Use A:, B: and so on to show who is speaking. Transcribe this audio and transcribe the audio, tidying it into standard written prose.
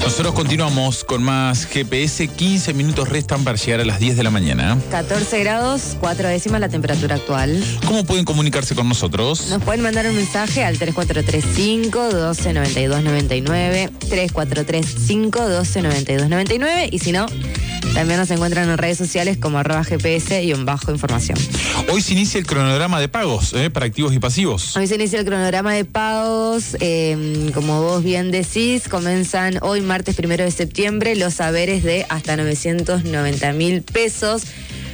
A: Nosotros continuamos con más GPS. 15 minutos restan para llegar a las 10 de la mañana.
B: 14 grados, 4 décimas la temperatura actual.
A: ¿Cómo pueden comunicarse con nosotros?
B: Nos pueden mandar un mensaje al 3435-129299, 3435-129299, y si no, también nos encuentran en redes sociales como @GPS_información.
A: Hoy se inicia el cronograma de pagos para activos y pasivos.
B: Hoy se inicia el cronograma de pagos, como vos bien decís, comienzan hoy martes 1 de septiembre los haberes de hasta 990.000 pesos.